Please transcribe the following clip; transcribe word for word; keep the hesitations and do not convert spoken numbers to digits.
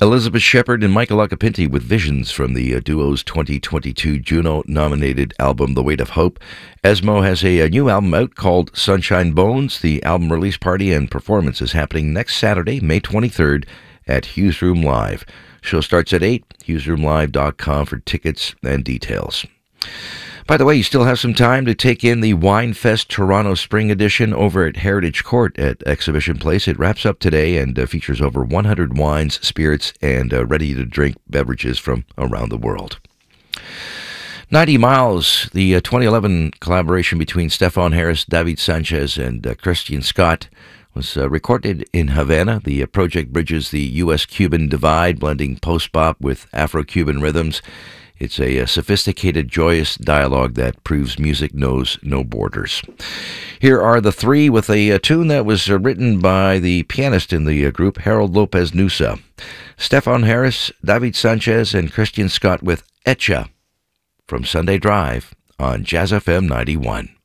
Elizabeth Shepard and Michael Acapinti with Visions from the uh, duo's twenty twenty-two Juno-nominated album The Weight of Hope. Esmo has a, a new album out called Sunshine Bones. The album release party and performance is happening next Saturday, May twenty-third at Hughes Room Live. Show starts at eight, hughes room live dot com for tickets and details. By the way, you still have some time to take in the Winefest Toronto Spring Edition over at Heritage Court at Exhibition Place. It wraps up today and uh, features over one hundred wines, spirits, and uh, ready-to-drink beverages from around the world. ninety miles, the uh, twenty eleven collaboration between Stefan Harris, David Sanchez, and uh, Christian Scott was uh, recorded in Havana. The uh, project bridges the U S Cuban divide, blending post-bop with Afro-Cuban rhythms. It's a, a sophisticated, joyous dialogue that proves music knows no borders. Here are the three with a, a tune that was uh, written by the pianist in the uh, group, Harold Lopez Nusa. Stefan Harris, David Sanchez, and Christian Scott with Etcha from Sunday Drive on Jazz F M ninety-one.